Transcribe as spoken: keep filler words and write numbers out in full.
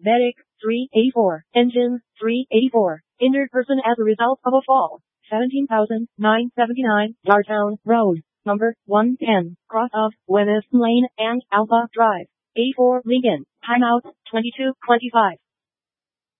Medic, three eighty-four. Engine, three eighty-four. Injured person as a result of a fall, seventeen thousand nine hundred seventy-nine. Dartown Road, number one ten, cross of Wemyss Lane and Alpha Drive. A four Lincoln, timeout, twenty-two twenty-five.